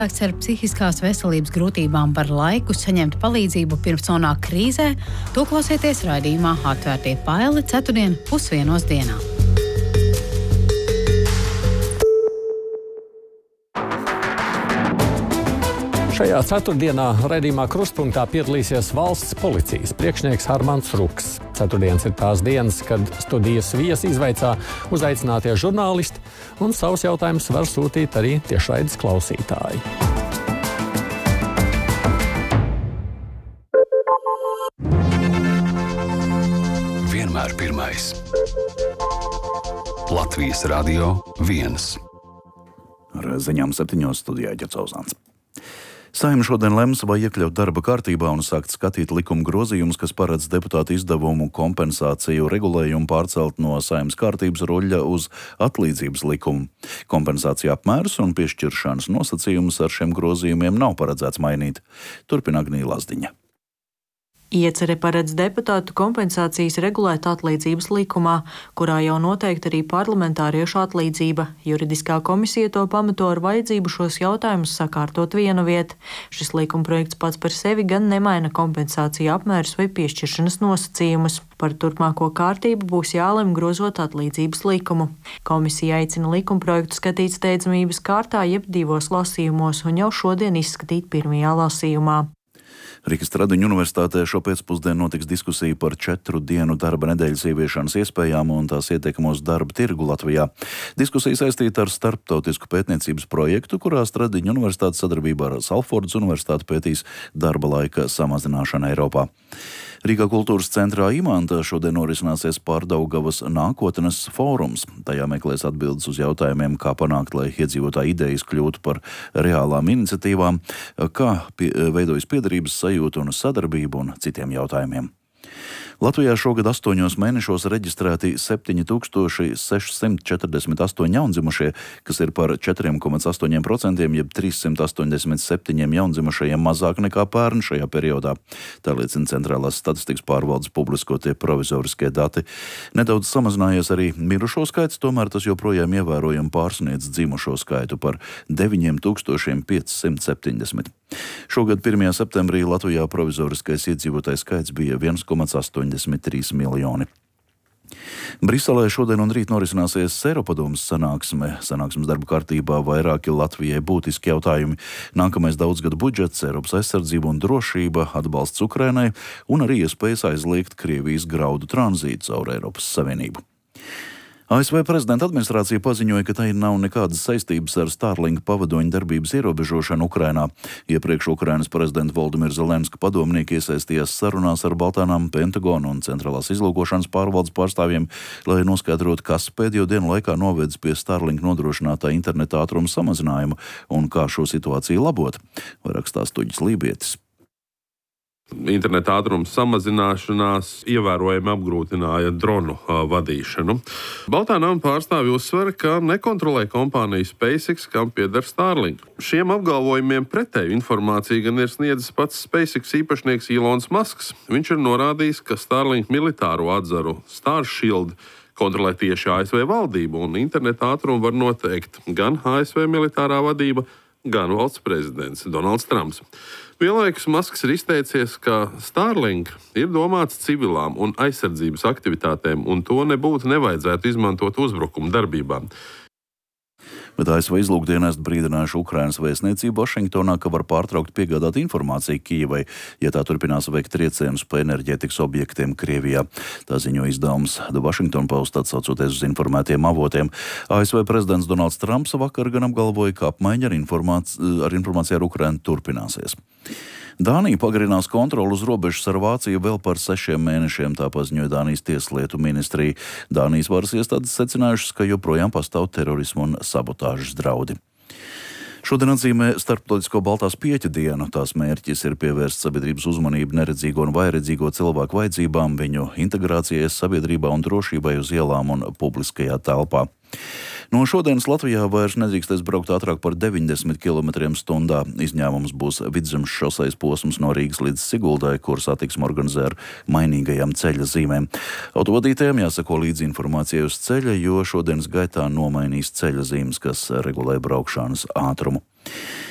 Cilvēks ar psihiskās veselības grūtībām var laiku saņemt palīdzību pirms nonāk krīzē. To klausieties raidījumā Atvērtie faili ceturtdien 12:00 dienā. Šajā ceturtdienā raidījumā Krustpunktā piedalīsies valsts policijas priekšnieks Armands Ruks. Ceturtdienas ir tās dienas, kad studijas viesi izvaicā uzaicinātie žurnālisti, un savus jautājumus var sūtīt arī tiešraides klausītāji. Vienmēr pirmais. Latvijas Radio 1. Ar ziņām 7 studijā Ģercauzāns. Saeima šodien lems, vai iekļaut darba kārtībā un sākt skatīt likuma grozījumus, kas paredz deputātu izdevumu kompensāciju regulējumu pārcelt no Saeimas kārtības ruļļa uz atlīdzības likumu. Kompensācija apmērus un piešķiršanas nosacījumus ar šiem grozījumiem nav paredzēts mainīt. Turpina Agnija Lazdiņa. Iecere paredz deputātu kompensācijas regulēt atlīdzības likumā, kurā jau noteikti arī parlamentāriešu atlīdzība. Juridiskā komisija to pamato ar vajadzību šos jautājumus sakārtot vienu vietu. Šis likumprojekts pats par sevi gan nemaina kompensāciju apmērus vai piešķiršanas nosacījumus. Par turpmāko kārtību būs jālemj grozot atlīdzības likumu. Komisija aicina likumprojektu skatīt steidzamības kārtā jeb 2 lasījumos un jau šodien izskatīt 1. lasījumā. Rīgas Tradiņu universitātē šopēcpusdien notiks diskusija par 4 dienu darba nedēļas ieviešanas iespējām un tās ietekmi uz darba tirgu Latvijā. Diskusija saistīta ar starptautisku pētniecības projektu, kurā Tradiņu universitāte sadarbībā ar Salfordas universitāti pētīs darba laika samazināšanu Eiropā. Rīgā kultūras centrā Imanta šodien norisināsies Pārdaugavas nākotnes fórums. Tajā meklēs atbildes uz jautājumiem, kā panākt, lai iedzīvotāju idejas kļūtu par reālām iniciatīvām, kā veidojas piederības sajūta un sadarbība un citiem jautājumiem. Latvijā šogad 8 mēnešos reģistrēti 7648 jaundzimušie, kas ir par 4,8%, jeb 387 jaundzimušajiem mazāk nekā pērn šajā periodā. Tā liecina Centrālās statistikas pārvaldes publiskotie provizoriskie dati. Nedaudz samazinājies arī mirušo skaits, tomēr tas joprojām ievērojami pārsniedz dzimušo skaitu par 9570. Šogad 1. septembrī Latvijā provizoriskais iedzīvotājs skaits bija 1,83 miljoni. Briselē šodien un rīt norisināsies Eiropadomes sanāksme. Sanāksmes darba kārtībā vairāki Latvijai būtiski jautājumi. Nākamais daudzgadu budžets, Eiropas aizsardzība un drošība, atbalsts Ukrainai un arī iespējas aizliegt Krievijas graudu tranzītu caur Eiropas Savienību. ASV prezidenta administrācija paziņoja, ka tai nav nekādas saistības ar Starlink pavadoņu darbības ierobežošanu Ukrainā. Iepriekš Ukrainas prezidenta Voldimira Zelenska padomnieki iesaistījās sarunās ar Baltānām, Pentagonu un Centrālās izlūkošanas pārvaldes pārstāvjiem, lai noskaidrotu, kas pēdējo dienu laikā novedis pie Starlink nodrošinātā interneta ātruma samazinājuma un kā šo situāciju labot. Vairāk stāsta Tuģis Lībietis. Interneta ātruma samazināšanās ievērojami apgrūtināja dronu vadīšanu. Baltānām pārstāvji uzsver, ka nekontrolē kompāniju SpaceX, kam pieder Starlink. Šiem apgalvojumiem pretēju informāciju gan ir sniedzis pats SpaceX īpašnieks Ilons Masks. Viņš ir norādījis, ka Starlink militāro atzaru Starshield kontrolē tieši ASV valdību, un interneta ātrumu var noteikt gan ASV militārā vadība, gan valsts prezidents Donalds Trumps. Vienlaikus Masks ir izteicies, ka Starlink ir domāts civilām un aizsardzības aktivitātēm, un to nebūtu nevajadzētu izmantot uzbrukuma darbībām. Bet ASV izlūkdienesti brīdinājuši Ukrainas vēstniecību Vašingtonā, ka var pārtraukt piegādāt informāciju Kijevai, ja tā turpinās veikt triecienus pa enerģētikas objektiem Krievijā. Tā ziņo izdevums The Washington Post, atsaucoties uz informētiem avotiem. ASV prezidents Donalds Trumps vakar gan apgalvoja, ka apmaiņa ar informāciju ar Ukrainu turpināsies. Dānija pagarinās kontroli uz robežas ar Vāciju vēl par 6 mēnešiem, tā paziņoja Dānijas tieslietu ministrija. Dānijas varas iestādes secinājušas, ka joprojām pastāv terorismu un sabotāžas draudi. Šodien atzīmē Starptautisko Baltās pieķa dienu. Tās mērķis ir pievērst sabiedrības uzmanību neredzīgo un vājredzīgo cilvēku vajadzībām, viņu integrācijai sabiedrībā un drošībai uz ielām un publiskajā telpā. No šodienas Latvijā vairs nedrīkstēs braukt ātrāk par 90 km/h. Izņēmums būs Vidzemes šoseis posms no Rīgas līdz Siguldai, kur satiksme organizē ar mainīgajām ceļa zīmēm. Autovadītājiem jāsako līdzi informācijai uz ceļa, jo šodienas gaitā nomainīs ceļa zīmes, kas regulē braukšanas ātrumu.